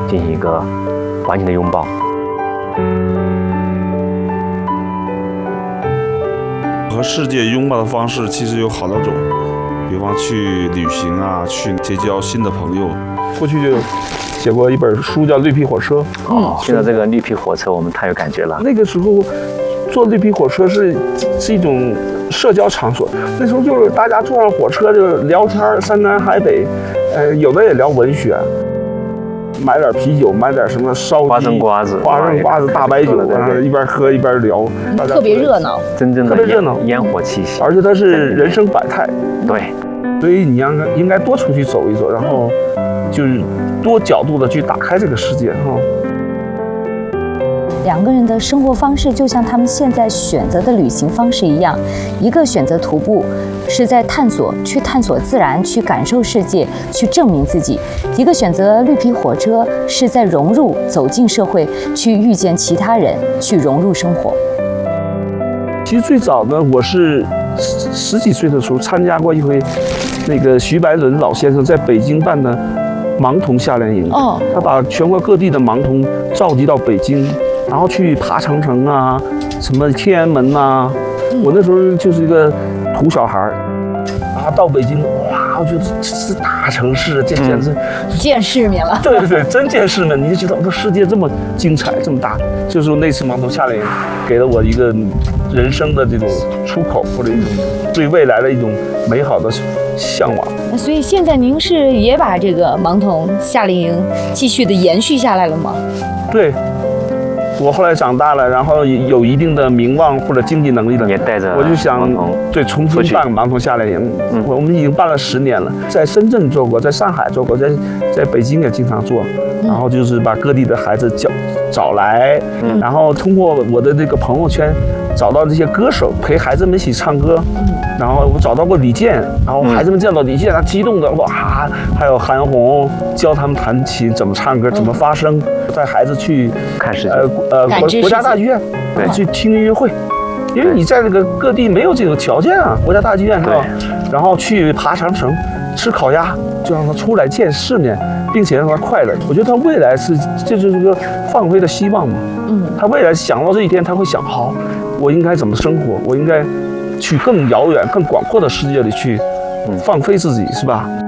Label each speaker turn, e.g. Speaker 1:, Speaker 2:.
Speaker 1: 进行一个完全的拥抱。
Speaker 2: 和世界拥抱的方式其实有好多种，比方去旅行啊，去结交新的朋友。
Speaker 3: 过去就写过一本书叫《绿皮火车》。
Speaker 1: 听到这个绿皮火车，我们太有感觉了。
Speaker 3: 那个时候坐绿皮火车是一种社交场所，那时候就是大家坐上火车就聊天，山南海北，有的也聊文学。买点啤酒，买点什么烧鸡、
Speaker 1: 花生瓜子、
Speaker 3: 大白酒，然后一边喝一边聊，
Speaker 4: 特别热闹，
Speaker 1: 真正的
Speaker 3: 特别热闹，
Speaker 1: 烟火气息，
Speaker 3: 而且它是人生百态。
Speaker 1: 对，
Speaker 3: 所以你应该多出去走一走，然后就是多角度的去打开这个世界哈。
Speaker 5: 两个人的生活方式就像他们现在选择的旅行方式一样，一个选择徒步，是在去探索自然，去感受世界，去证明自己；一个选择绿皮火车，是在融入、走进社会，去遇见其他人，去融入生活。
Speaker 3: 其实最早呢，我是十几岁的时候参加过一回那个徐白伦老先生在北京办的盲童夏令营。他把全国各地的盲童召集到北京。然后去爬长城啊，什么天安门呐，我那时候就是一个土小孩啊，到北京哇，我觉得这是大城市，这简直
Speaker 4: 见世面了。
Speaker 3: 对，真见世面，你就觉得这世界这么精彩，这么大。就是那次盲童夏令营，给了我一个人生的这种出口，或者一种对未来的一种美好的向往。
Speaker 4: 所以现在您是也把这个盲童夏令营继续的延续下来了吗？
Speaker 3: 对。我后来长大了，然后有一定的名望或者经济能力了，
Speaker 1: 也带着
Speaker 3: 我就想重新办盲童夏令营。我们已经办了10年了，在深圳做过，在上海做过，在北京也经常做。然后就是把各地的孩子找来，然后通过我的这个朋友圈找到这些歌手陪孩子们一起唱歌。然后我找到过李健，然后孩子们见到李健，他激动的哇！还有韩红教他们弹琴，怎么唱歌，怎么发声，带孩子去
Speaker 1: 看世界，
Speaker 3: 国家大剧院去听音乐会，因为你在这个各地没有这个条件啊，国家大剧院是吧？然后去爬长城，吃烤鸭，就让他出来见世面，并且让他快乐。我觉得他未来这就是个放飞的希望嘛。他未来想到这一天，他会想好，我应该怎么生活，我应该去更遥远、更广阔的世界里去放飞自己，是吧？